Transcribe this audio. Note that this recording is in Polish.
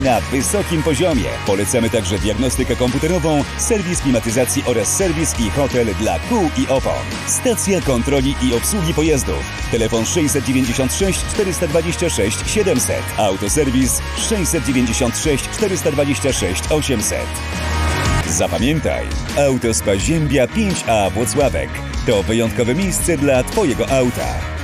na wysokim poziomie. Polecamy także diagnostykę komputerową, serwis klimatyzacji oraz serwis i hotel dla kół i opon. Stacja kontroli i obsługi pojazdów. Telefon 696 426 700. Autoserwis 696 426 800. Zapamiętaj, Autospa Ziębia 5A Włocławek to wyjątkowe miejsce dla Twojego auta.